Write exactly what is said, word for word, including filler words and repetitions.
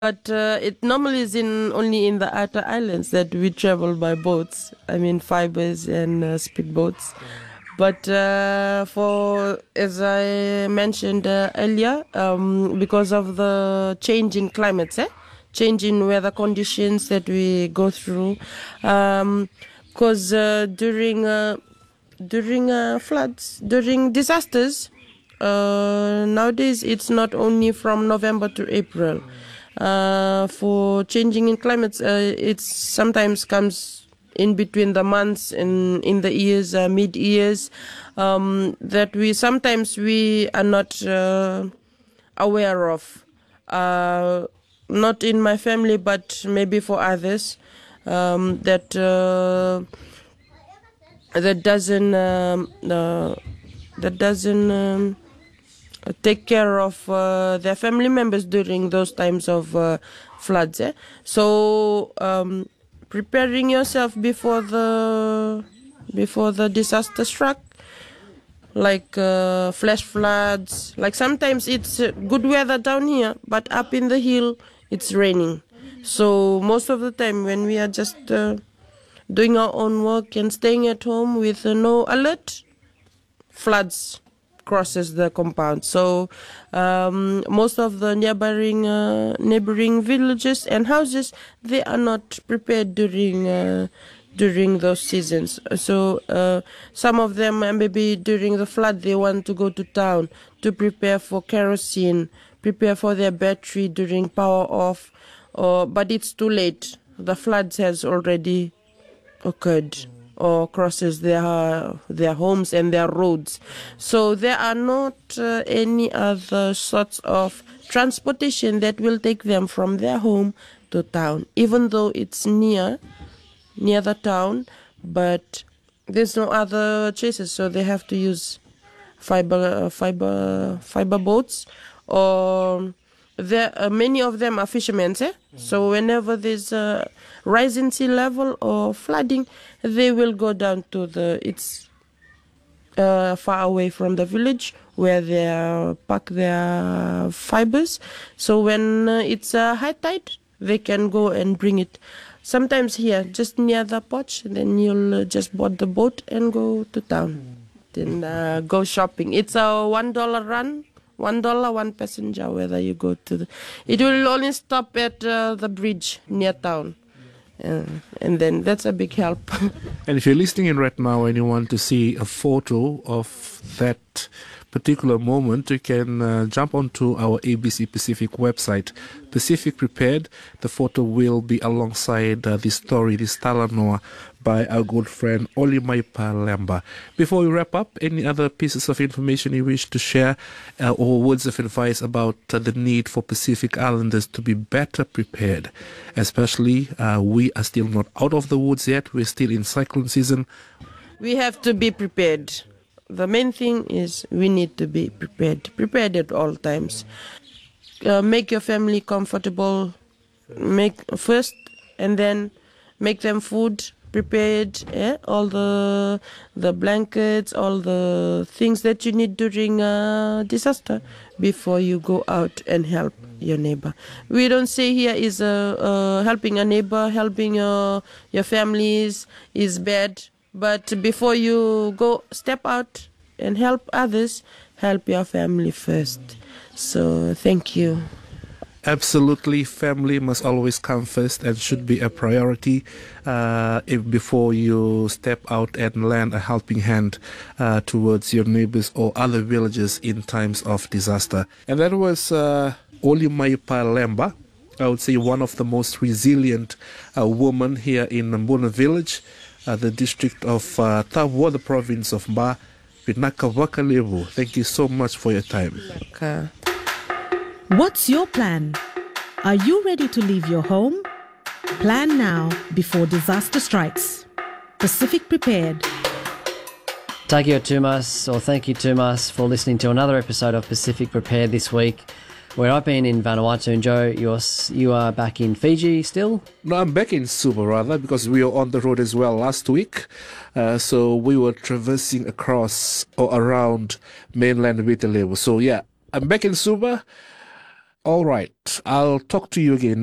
But uh, it normally is in only in the outer islands that we travel by boats. I mean, fibers and uh, speedboats. But uh, for, as I mentioned uh, earlier, um, because of the change in climates, eh? change in weather conditions that we go through, because um, uh, during uh, during uh, floods, during disasters, uh, nowadays it's not only from November to April. Uh, for changing in climates, uh, it sometimes comes in between the months and in the years, uh, mid years, um, that we sometimes we are not uh, aware of. Uh, not in my family, but maybe for others, um, that uh, that doesn't um, uh, that doesn't. Um, take care of uh, their family members during those times of uh, floods. Eh? So um, preparing yourself before the before the disaster struck, like uh, flash floods. Like sometimes it's uh, good weather down here, but up in the hill it's raining. So most of the time when we are just uh, doing our own work and staying at home with uh, no alert, floods crosses the compound. So um, most of the neighboring uh, neighboring villages and houses, they are not prepared during uh, during those seasons. So uh, some of them, uh, maybe during the flood, they want to go to town to prepare for kerosene, prepare for their battery during power off, or but it's too late. The floods has already occurred or crosses their their homes and their roads. So there are not uh, any other sorts of transportation that will take them from their home to town, even though it's near near the town, but there's no other choices, so they have to use fiber uh, fiber fiber boats, or there uh, many of them are fishermen, eh? Mm-hmm. So whenever there's a rise in sea level or flooding, they will go down to the it's uh, far away from the village where they uh, pack their fibers. So when uh, it's a uh, high tide, they can go and bring it. Sometimes here, just near the porch, then you'll uh, just board the boat and go to town, mm-hmm. then uh, go shopping. It's a one dollar run. One dollar, one passenger, whether you go to the... It will only stop at uh, the bridge near town. Uh, and then that's a big help. And if you're listening in right now and you want to see a photo of that particular moment, you can uh, jump onto our A B C Pacific website, Pacific Prepared. The photo will be alongside uh, this story, this talanoa, by our good friend Olimaipa Lemba. Before we wrap up, any other pieces of information you wish to share uh, or words of advice about uh, the need for Pacific Islanders to be better prepared? Especially, uh, we are still not out of the woods yet. We're still in cyclone season. We have to be prepared. The main thing is we need to be prepared. Prepared at all times. Uh, make your family comfortable. Make first, and then make them food prepared, eh? all the the blankets, all the things that you need during a disaster before you go out and help your neighbor. We don't say here is uh, uh, helping a neighbor, helping your your families is bad, but before you go step out and help others, help your family first. So thank you. Absolutely, family must always come first and should be a priority uh, if before you step out and lend a helping hand uh, towards your neighbors or other villages in times of disaster. And that was uh, Olimaipa Lemba, I would say one of the most resilient uh, women here in Mbuna village, uh, the district of uh, Tavua, the province of Ba, Pinaka Wakalevu. Thank you so much for your time. Okay. What's your plan? Are you ready to leave your home? Plan now before disaster strikes. Pacific Prepared. Thank you, Tumas, or thank you, Tumas, for listening to another episode of Pacific Prepared this week, where I've been in Vanuatu. And Joe, you're, you are back in Fiji still? No, I'm back in Suva, rather, because we were on the road as well last week. Uh, so we were traversing across or around mainland Viti Levu. So yeah, I'm back in Suva. All right. I'll talk to you again